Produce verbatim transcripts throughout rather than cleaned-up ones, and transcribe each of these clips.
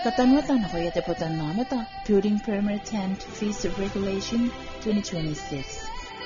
Katanwata na koyete potanameta Building Permit and Fees Regulation twenty twenty-six.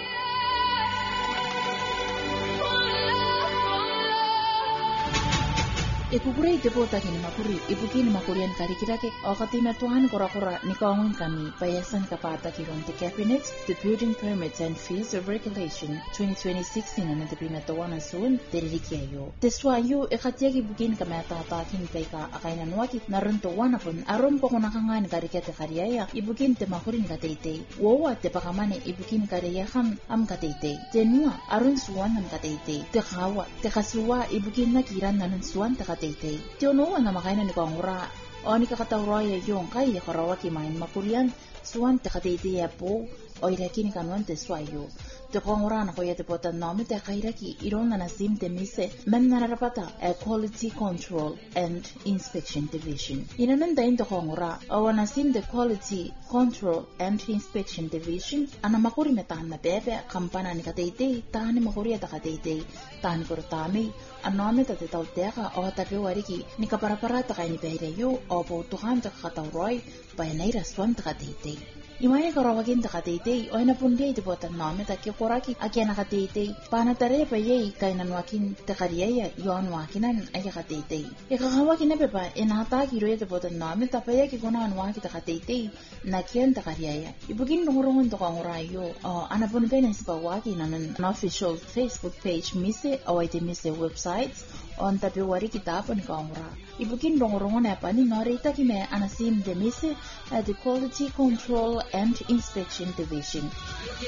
Ikukure itepota kini makuri ipukini makurian karikirake okatima tuhan kora-kora ni kaungun kami payasan kapata kironte cabinet the Building Permits and Fees of Regulation twenty twenty-six ina natipina tawana soon teririkiayo. Teswayo ikatiaki bukini kamata takin kaika akainan wakit narunto wanapon aron po kunakangan karikete kariyaya ibukini te makuri ni kateitei wawa te pakamane ibukini kariyahan am kateitei tenua aron suwan am kateitei te kawa te kasuwa ibukini nakiran nanun suwan te kateitei tiono na makainan ni kongura o ni kakatawraya yung kaya karawaki main makurian suwan te kateitei po o irakini kanuan te swayo te kongura na koya te pota nome te kairaki irona na sim te mise men narapata a Quality Control and Inspection Division inanan dain te kongura o na sim the Quality Control and Inspection Division ana makuri metahan na bebe kampana ni kateitei tahan ni makuri ata kateitei tahan korotami anome ta te tauteka o tape wariki ni kaparapara ta kaini behireyo o po tuhan ta kakatawroy bayanay rasuan ta kateitei Imaya karawagin ta kateitei o inapundiay te potan nome ta kikoraki akya na kateitei panatare pa yay kay nanwakin te kariyaya yon wakinan ay kateitei ikakawakin na pepa inataki roya te potan nome ta paya kikunan waki ta kateitei na kiyan ta kariyaya ibugin nungurungun to kangurayo o anapunipay na isipawaki na an official Facebook page mise o ay te mise websites on tapi wari kita pun kangura ibugin nungurungun na pa ni norita kime anasim de mise at the Quality Control and Inspection Division.